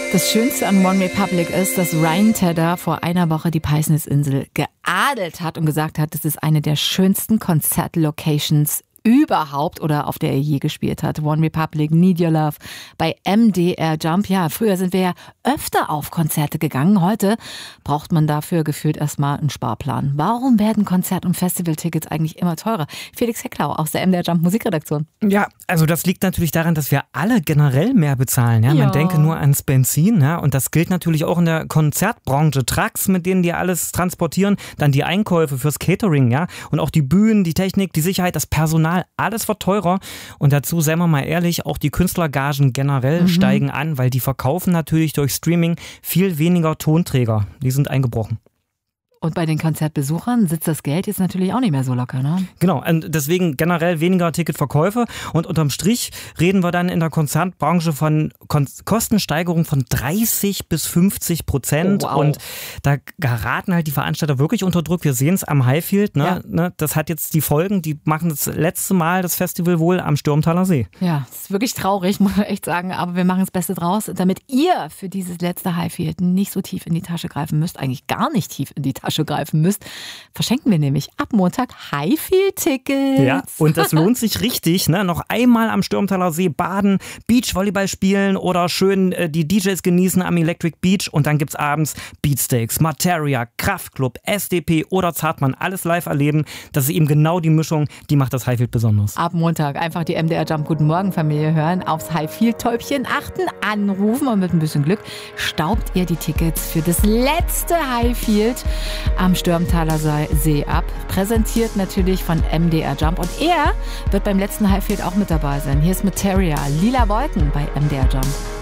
Das Schönste an OneRepublic ist, dass Ryan Tedder vor einer Woche die Peisnitzinsel geadelt hat und gesagt hat, das ist eine der schönsten Konzertlocations überhaupt oder auf der er je gespielt hat. OneRepublic, Need Your Love bei MDR Jump. Ja, früher sind wir ja öfter auf Konzerte gegangen. Heute braucht man dafür gefühlt erstmal einen Sparplan. Warum werden Konzert- und Festivaltickets eigentlich immer teurer? Felix Hecklau aus der MDR Jump Musikredaktion. Ja, also das liegt natürlich daran, dass wir alle generell mehr bezahlen. Ja? Man denke nur ans Benzin. Ja? Und das gilt natürlich auch in der Konzertbranche. Trucks, mit denen die alles transportieren, dann die Einkäufe fürs Catering, ja, und auch die Bühnen, die Technik, die Sicherheit, das Personal. Alles wird teurer und dazu, seien wir mal ehrlich, auch die Künstlergagen generell steigen an, weil die verkaufen natürlich durch Streaming viel weniger Tonträger. Die sind eingebrochen. Und bei den Konzertbesuchern sitzt das Geld jetzt natürlich auch nicht mehr so locker, ne? Genau, und deswegen generell weniger Ticketverkäufe und unterm Strich reden wir dann in der Konzertbranche von Kostensteigerung von 30-50%. Oh, wow. Und da geraten halt die Veranstalter wirklich unter Druck. Wir sehen es am Highfield, ne? Ja. Das hat jetzt die Folgen, die machen das letzte Mal das Festival wohl am Stürmtaler See. Ja, ist wirklich traurig, muss man echt sagen, aber wir machen das Beste draus, damit ihr für dieses letzte Highfield nicht so tief in die Tasche greifen müsst, eigentlich gar nicht tief in die Tasche greifen müsst, verschenken wir nämlich ab Montag Highfield-Tickets. Ja, und das lohnt sich richtig, ne? Noch einmal am Stürmtaler See baden, Beachvolleyball spielen oder schön die DJs genießen am Electric Beach und dann gibt's abends Beatsteaks, Materia, Kraftklub, SDP oder Zartmann, alles live erleben. Das ist eben genau die Mischung, die macht das Highfield besonders. Ab Montag einfach die MDR Jump Guten Morgen Familie hören, aufs Highfield-Täubchen achten, anrufen und mit ein bisschen Glück staubt ihr die Tickets für das letzte Highfield am Stürmtaler See ab. Präsentiert natürlich von MDR Jump. Und er wird beim letzten Highfield auch mit dabei sein. Hier ist Materia, Lila Wolken bei MDR Jump.